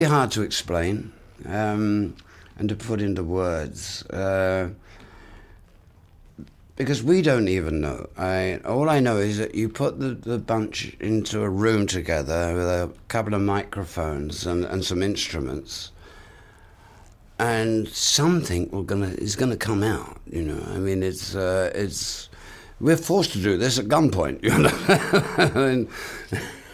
hard to explain and to put into words because we don't even know. All I know is that you put the bunch into a room together with a couple of microphones and some instruments, and something is gonna come out. You know, I mean, it's we're forced to do this at gunpoint. You know, I mean,